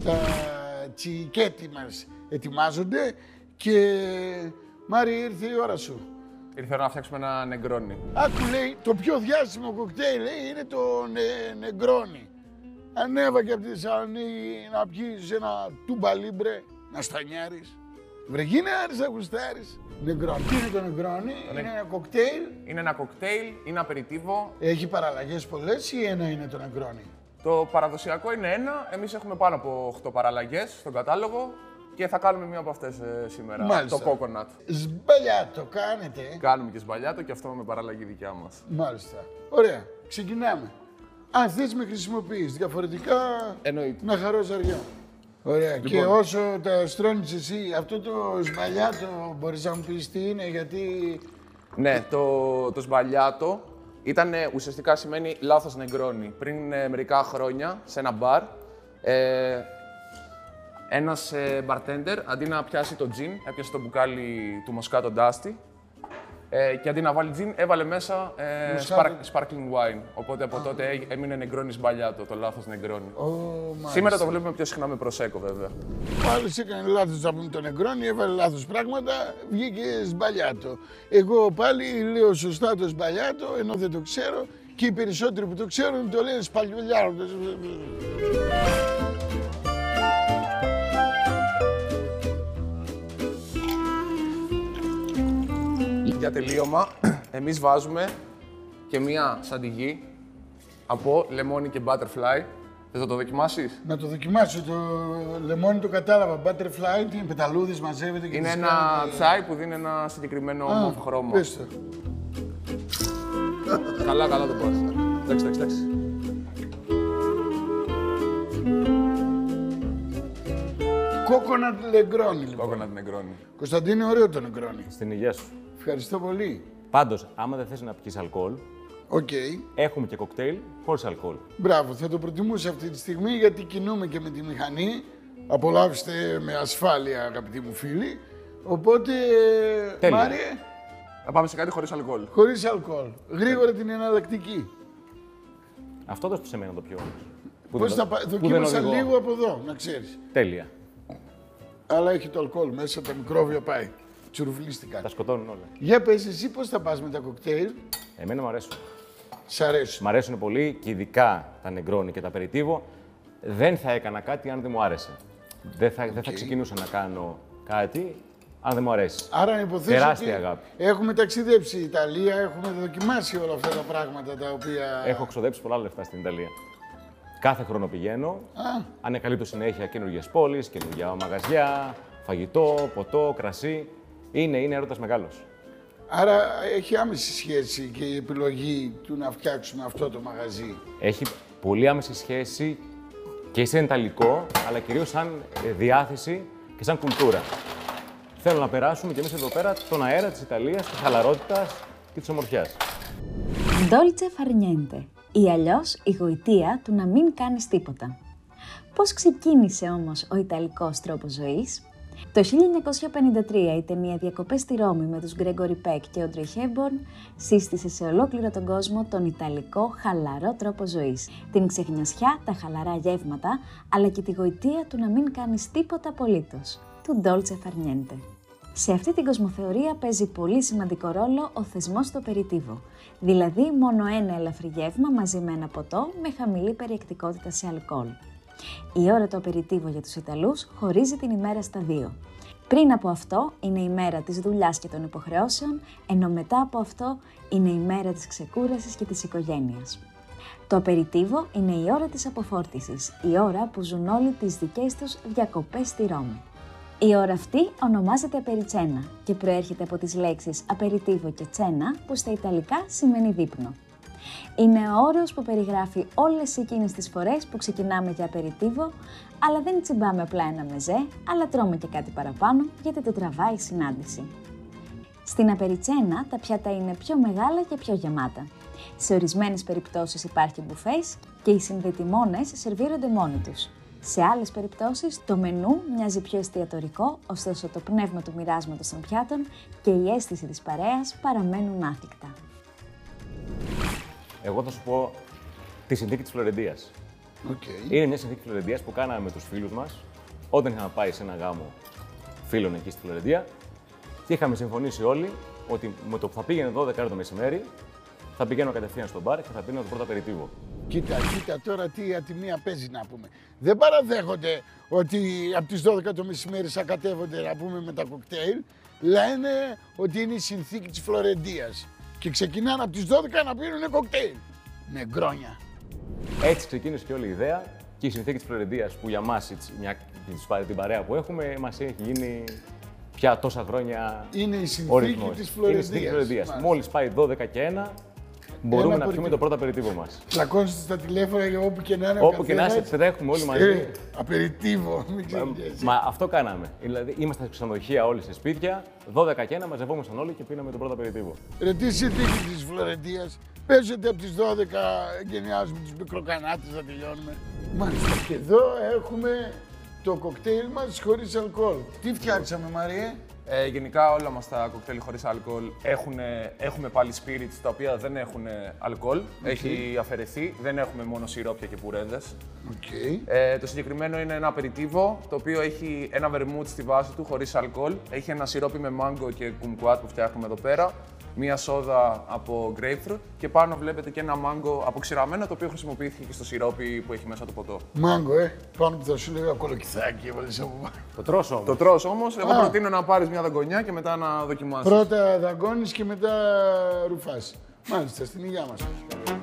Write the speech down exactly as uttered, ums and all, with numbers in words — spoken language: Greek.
Τα τσικέτι μας ετοιμάζονται και Μάρη, ήρθε η ώρα σου. Ήρθε να φτιάξουμε ένα νεγκρόνι. Άκου, λέει, το πιο διάσημο κοκτέιλ, λέει, είναι το νε, νεγκρόνι. Ανέβα και από τη Θεσσαλονίκη να πιείς ένα τούμπα λίμπρε, να στανιάρεις. Βρε, γίνε άρης να γουστάρεις. Νεγκρόνι. Τι είναι το νεγκρόνι, είναι ένα κοκτέιλ. Είναι ένα κοκτέιλ, είναι απεριτίβο. Έχει παραλλαγές πολλές ή ένα είναι το νεγκρόνι? Το παραδοσιακό είναι ένα. Εμείς έχουμε πάνω από οκτώ παραλλαγές στον κατάλογο και θα κάνουμε μία από αυτές ε, σήμερα. Μάλιστα. Το coconut. Σμπαλιάτο κάνετε. Κάνουμε και σμπαλιάτο και αυτό με παραλλαγή δικιά μας. Μάλιστα. Ωραία. Ξεκινάμε. Αν θες με χρησιμοποιείς, διαφορετικά Εννοείται. να χαρώ ζαριά. Ωραία. Λοιπόν. Και όσο τα στρώνεις εσύ, αυτό το σμπαλιάτο μπορείς να μου πεις τι είναι, γιατί... Ναι, το, το σμπαλιάτο ήταν ουσιαστικά σημαίνει λάθος νεγκρόνι. Πριν ε, μερικά χρόνια σε ένα μπαρ, ε, ένας ε, bartender αντί να πιάσει το τζιν, έπιασε το μπουκάλι του Moscato Dusty ε, και αντί να βάλει τζιν έβαλε μέσα ε, spark, sparkling wine. Οπότε από ah. τότε έμεινε νεγκρόνι σμπαλιάτο, το λάθος νεγκρόνι. Oh, Σήμερα το βλέπουμε πιο συχνά με προσέκο βέβαια. Άλλος έκανε λάθος να πούμε το νεγκρόνι, έβαλε λάθος πράγματα, βγήκε σμπαλιάτο. Εγώ πάλι λέω σωστά το σμπαλιάτο, ενώ δεν το ξέρω και οι περισσότεροι που το ξέρουν το λένε σπαλιολιάτο. Για τελείωμα, εμείς βάζουμε και μία σαντιγί από λεμόνι και butterfly. Θες να το δοκιμάσεις? Να το δοκιμάσω. Το λεμόνι το κατάλαβα. Butterfly, τι είναι, πεταλούδες μαζεύεται και... Είναι ένα κάνει... τσάι που δίνει ένα συγκεκριμένο μοβ χρώμα. Πες το. Καλά, καλά το πας. Εντάξει, εντάξει, εντάξει. Coconut Negroni, λοιπόν. Coconut Negroni. Κωνσταντίνε, ωραίο το Negroni. Στην υγεία σου. Ευχαριστώ πολύ. Πάντως, άμα δεν θες να πιεις αλκοόλ, Οκ. Okay. έχουμε και κοκτέιλ χωρίς αλκοόλ. Μπράβο, θα το προτιμούσα αυτή τη στιγμή γιατί κινούμε και με τη μηχανή. Απολαύστε με ασφάλεια, αγαπητοί μου φίλοι. Οπότε, Τέλεια. Μάριε, Θα πάμε σε κάτι χωρίς αλκοόλ. χωρίς αλκοόλ. Γρήγορα την εναλλακτική. Αυτό δώσ' του σε μένα το πιο όμως. Πώς θα πάει, δοκίμασα λίγο από εδώ, να ξέρεις. Τέλεια. Αλλά έχει το αλκοόλ μέσα, τα μικρόβια πάει. Τσουρουφλίστηκαν. Τα σκοτώνουν όλα. Για πες εσύ πώς θα πας με τα κοκτέιλ. Εμένα μου αρέσουν. Σ' αρέσουν. Μ' αρέσουν πολύ και ειδικά τα νεγκρόνι και τα περιτίβο. Δεν θα έκανα κάτι αν δεν μου άρεσε. Δεν θα, okay. δεν θα ξεκινούσα να κάνω κάτι αν δεν μου αρέσει. Άρα υποθέτω τεράστια ότι αγάπη. Έχουμε ταξιδέψει η Ιταλία, έχουμε δοκιμάσει όλα αυτά τα πράγματα τα οποία... Έχω ξοδέψει πολλά λεφτά στην Ιταλία. Κάθε χρόνο πηγαίνω, Α. ανακαλύπτω συνέχεια καινούργιες πόλεις, καινούργια μαγαζιά, φαγητό, ποτό, κρασί. Είναι, είναι έρωτας μεγάλος. Άρα έχει άμεση σχέση και η επιλογή του να φτιάξουμε αυτό το μαγαζί. Έχει πολύ άμεση σχέση και σαν ιταλικό, αλλά κυρίως σαν διάθεση και σαν κουλτούρα. Θέλω να περάσουμε κι εμείς εδώ πέρα τον αέρα της Ιταλίας, της χαλαρότητας και της ομορφιάς. Dolce far niente, ή αλλιώς η γοητεία του να μην κάνεις τίποτα. Πώς ξεκίνησε όμως ο ιταλικός τρόπος ζωής? Το χίλια εννιακόσια πενήντα τρία η ταινία «Διακοπές στη Ρώμη» με τους Γκρέγκορι Πεκ και Όντρι Χέμπορν σύστησε σε ολόκληρο τον κόσμο τον ιταλικό χαλαρό τρόπο ζωής. Την ξεχνιασιά, τα χαλαρά γεύματα, αλλά και τη γοητεία του να μην κάνεις τίποτα απολύτως, του Dolce far niente. Σε αυτή την κοσμοθεωρία παίζει πολύ σημαντικό ρόλο ο θεσμός στο περιτίβο, δηλαδή μόνο ένα ελαφρύ γεύμα μαζί με ένα ποτό με χαμηλή περιεκτικότητα σε αλκοόλ. Η ώρα του απεριτίβο για τους Ιταλούς χωρίζει την ημέρα στα δύο. Πριν από αυτό είναι η μέρα της δουλειάς και των υποχρεώσεων, ενώ μετά από αυτό είναι η μέρα της ξεκούρασης και της οικογένειας. Το απεριτίβο είναι η ώρα της αποφόρτισης, η ώρα που ζουν όλοι τις δικές τους διακοπές στη Ρώμη. Η ώρα αυτή ονομάζεται απεριτσένα και προέρχεται από τις λέξεις απεριτίβο και τσένα, που στα Ιταλικά σημαίνει δείπνο. Είναι ο όρος που περιγράφει όλες εκείνες τις φορές που ξεκινάμε για απεριτίβο, αλλά δεν τσιμπάμε απλά ένα μεζέ, αλλά τρώμε και κάτι παραπάνω, γιατί το τραβάει η συνάντηση. Στην απεριτσένα τα πιάτα είναι πιο μεγάλα και πιο γεμάτα. Σε ορισμένες περιπτώσεις υπάρχει μπουφές και οι συνδετημόνες σερβίρονται μόνοι τους. Σε άλλες περιπτώσεις το μενού μοιάζει πιο εστιατορικό, ωστόσο το πνεύμα του μοιράσματος των πιάτων και η αίσθηση της παρέας παραμένουν άθικτα. Εγώ θα σου πω τη συνθήκη της Φλωρεντίας. Okay. Είναι μια συνθήκη Φλωρεντίας που κάναμε με τους φίλους μας όταν είχαμε πάει σε ένα γάμο φίλων εκεί στη Φλωρεντία και είχαμε συμφωνήσει όλοι ότι με το που θα πήγαινε δώδεκα το μεσημέρι θα πηγαίνω κατευθείαν στο μπαρ και θα πίνω το πρώτο απεριτίβο. Κοίτα, κοίτα τώρα τι ατιμία παίζει να πούμε. Δεν παραδέχονται ότι από τις δώδεκα το μεσημέρι σακατεύονται να πούμε με τα κοκτέιλ. Λένε ότι είναι η συνθήκη της Φλωρεντίας. Και ξεκινάνε από τις δώδεκα να πίνουν κοκτέιλ. Νεγκρόνια. Έτσι ξεκίνησε και όλη η ιδέα και η συνθήκη της Φλωρεντίας που για μας, μια, την παρέα που έχουμε, μας έχει γίνει πια τόσα χρόνια. Είναι η συνθήκη της Φλωρεντίας. Είναι η συνθήκη της Φλωρεντίας. Μόλις πάει δώδεκα και ένα, μπορούμε ένα να πιούμε το πρώτο απεριτίβο μας. Πλακώνεστε στα τηλέφωνα για όπου και να είναι. Όπου και να είσαι, τρέχουμε όλοι μαζί. Ε, απεριτίβο, μην ξέρετε. Μα αυτό κάναμε. Δηλαδή, είμαστε στα ξενοδοχεία όλοι σε σπίτια, δώδεκα και ένα μαζευόμασταν όλοι και πίναμε το πρώτο απεριτίβο. Ρε, τι συνθήκη της Φλωρεντίας. Παίζετε από τις δώδεκα, εγκαινιάζουμε τους μικροκανάτες να τελειώνουμε. Μάλιστα. Και εδώ έχουμε το κοκτέιλ μας χωρίς αλκοόλ. Τι φτιάξαμε, Μαρία? Ε, γενικά όλα μας τα κοκτέιλ χωρίς αλκοόλ έχουν, έχουμε πάλι spirits τα οποία δεν έχουν αλκοόλ. Okay. Έχει αφαιρεθεί, δεν έχουμε μόνο σιρόπια και πουρέδες. Okay. Ε, το συγκεκριμένο είναι ένα απεριτίβο, το οποίο έχει ένα βερμούτ στη βάση του χωρίς αλκοόλ. Έχει ένα σιρόπι με μάγκο και κουμκουάτ που φτιάχνουμε εδώ πέρα. Μία σόδα από grapefruit και πάνω βλέπετε και ένα μάγκο αποξηραμένο το οποίο χρησιμοποιήθηκε και στο σιρόπι που έχει μέσα το ποτό. Μάγκο, ε! Πάνω που θα σου λέγα κολοκυθάκι, έβαλες από πάνω. Το τρως όμως. Το τρως όμως. Εγώ προτείνω να πάρεις μια δαγκονιά και μετά να δοκιμάσεις. Πρώτα δαγκώνεις και μετά ρουφάς. Μάλιστα, στην υγειά μας.